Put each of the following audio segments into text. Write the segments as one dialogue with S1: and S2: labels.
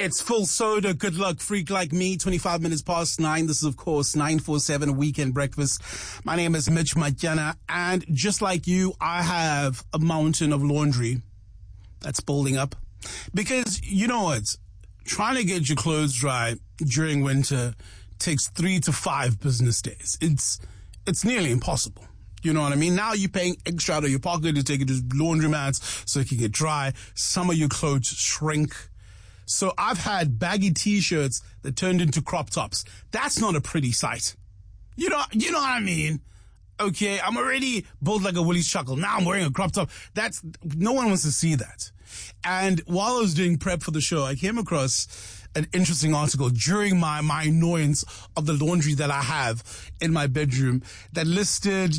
S1: It's full soda, good luck, freak like me, 25 minutes past 9. This is, of course, 947 Weekend Breakfast. My name is Mitch Majana, and just like you, I have a mountain of laundry that's building up. Because, you know what, trying to get your clothes dry during winter takes 3 to 5 business days. It's nearly impossible. You know what I mean? Now you're paying extra out of your pocket to take it to laundromats so it can get dry. Some of your clothes shrink. So I've had baggy t-shirts that turned into crop tops. That's not a pretty sight. You know what I mean? Okay, I'm already built like a Willie's chuckle. Now I'm wearing a crop top. No one wants to see that. And while I was doing prep for the show, I came across an interesting article during my annoyance of the laundry that I have in my bedroom that listed,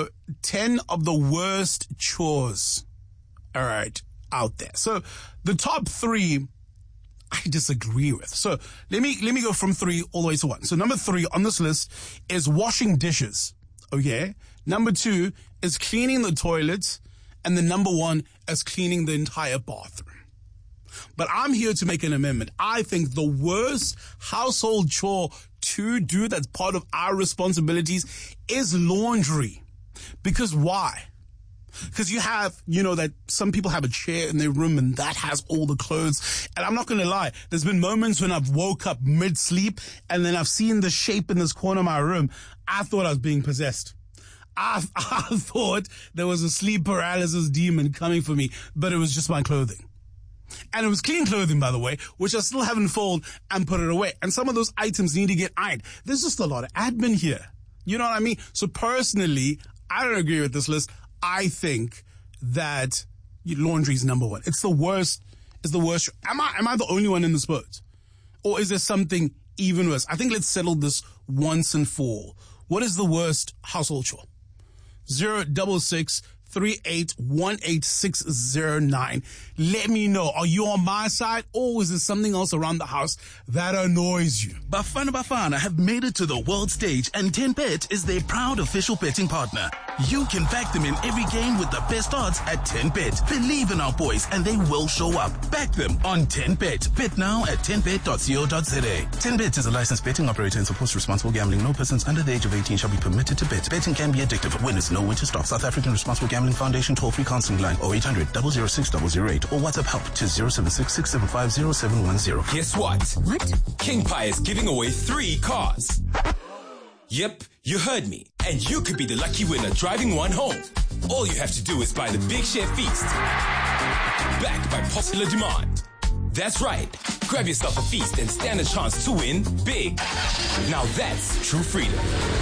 S1: 10 of the worst chores, all right, out there. So the top 3 I disagree with. So let me go from 3 all the way to 1. So number 3 on this list is washing dishes. Okay. Number 2 is cleaning the toilets. And the number 1 is cleaning the entire bathroom. But I'm here to make an amendment. I think the worst household chore to do that's part of our responsibilities is laundry. Because why? Because you have, that some people have a chair in their room and that has all the clothes. And I'm not going to lie. There's been moments when I've woke up mid-sleep and then I've seen the shape in this corner of my room. I thought I was being possessed. I thought there was a sleep paralysis demon coming for me, but it was just my clothing. And it was clean clothing, by the way, which I still haven't folded and put it away. And some of those items need to get ironed. There's just a lot of admin here. You know what I mean? So personally, I don't agree with this list. I think that laundry is number 1. It's the worst. It's the worst. Am I the only one in this boat? Or is there something even worse? I think let's settle this once and for all. What is the worst household chore? 066-3818-609. Let me know. Are you on my side or is there something else around the house that annoys you?
S2: Bafana have made it to the world stage and 10Bet is their proud official betting partner. You can back them in every game with the best odds at 10Bet. Believe in our boys and they will show up. Back them on 10Bet. Bet now at 10bet.co.za. 10Bet is a licensed betting operator and supports responsible gambling. No persons under the age of 18 shall be permitted to bet. Betting can be addictive. Winners know when to stop. South African Responsible Gambling Foundation toll-free counseling line 0800-006-008 or WhatsApp help to 076-675-0710.
S3: Guess what?
S4: What?
S3: King Pie is giving away 3 cars. Yep, you heard me. And you could be the lucky winner driving one home. All you have to do is buy the Big Share Feast. Backed by popular demand. That's right. Grab yourself a feast and stand a chance to win big. Now that's true freedom.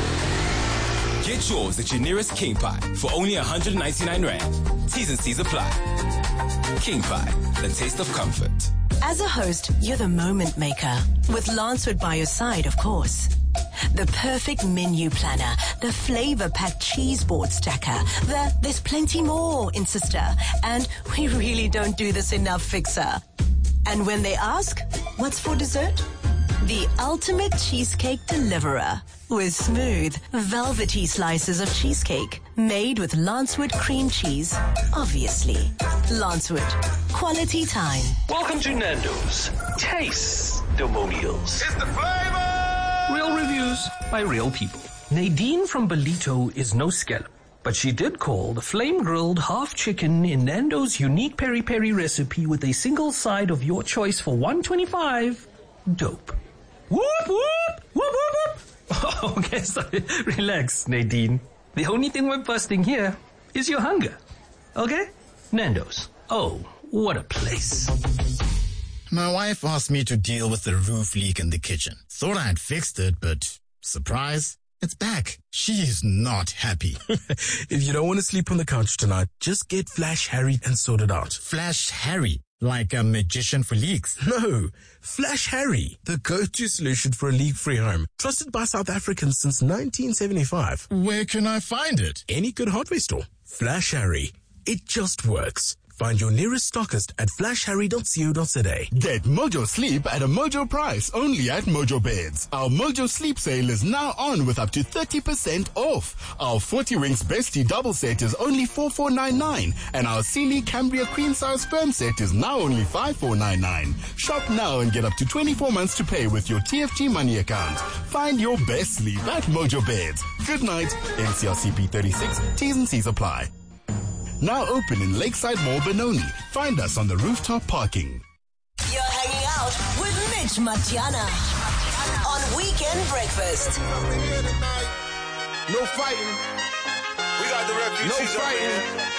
S3: Get yours at your nearest King Pie for only 199 Rand. T's and C's apply. King Pie, the taste of comfort.
S4: As a host, you're the moment maker. With Lancewood by your side, of course. The perfect menu planner, the flavor-packed cheese board stacker, there's plenty more in Sister, and we really don't do this enough fixer. And when they ask, what's for dessert? The ultimate cheesecake deliverer with smooth, velvety slices of cheesecake made with Lancewood cream cheese, obviously. Lancewood, quality time.
S5: Welcome to Nando's Taste-Demonials.
S3: It's the flavor!
S5: Real reviews by real people. Nadine from Belito is no scallop, but she did call the flame-grilled half chicken in Nando's unique peri-peri recipe with a single side of your choice for $125 dope. Whoop, whoop, whoop, whoop, whoop. Okay, sorry. Relax, Nadine. The only thing we're busting here is your hunger. Okay? Nando's. Oh, what a place.
S6: My wife asked me to deal with the roof leak in the kitchen. Thought I had fixed it, but surprise, it's back. She is not happy.
S7: If you don't want to sleep on the couch tonight, just get Flash Harry and sort it out.
S6: Flash Harry? Like a magician for leaks?
S7: No, Flash Harry, the go-to solution for a leak-free home. Trusted by South Africans since 1975.
S6: Where can I find it?
S7: Any good hardware store. Flash Harry. It just works. Find your nearest stockist at flashharry.co.za.
S8: Get Mojo Sleep at a Mojo price only at Mojo Beds. Our Mojo Sleep sale is now on with up to 30% off. Our 40 Winks Bestie double set is only $4,499 and our Sealy Cambria Queen Size Firm set is now only $5,499. Shop now and get up to 24 months to pay with your TFG Money account. Find your best sleep at Mojo Beds. Good night. NCRCP 36. T's and C's apply. Now open in Lakeside Mall, Benoni. Find us on the rooftop parking.
S4: You're hanging out with Mitch Matjana on Weekend Breakfast.
S9: No fighting. We got the refugees. No fighting.